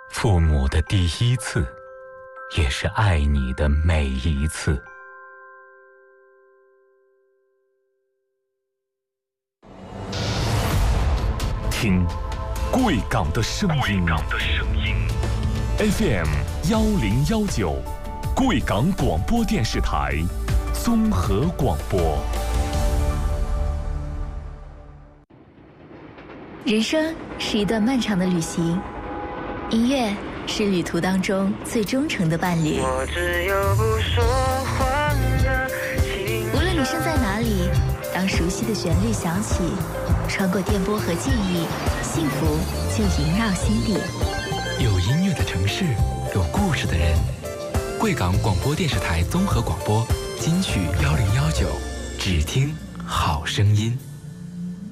父母的第一次，也是爱你的每一次。 听贵港的声音，FM 1019，贵港广播电视台综合广播。 人生是一段漫长的旅行，音乐是旅途当中最忠诚的伴侣。无论你身在哪里，当熟悉的旋律响起，穿过电波和记忆，幸福就萦绕心底。 有音乐的城市，有故事的人。贵港广播电视台综合广播金曲1019，只听好声音。